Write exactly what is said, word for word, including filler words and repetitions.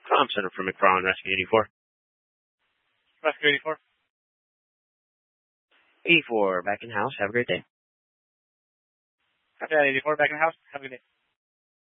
Comm Center from McFarland Rescue eighty-four. Rescue eighty-four. eighty-four, back in house. Have a great day. Copy that, eighty-four, back in the house. Have a good day.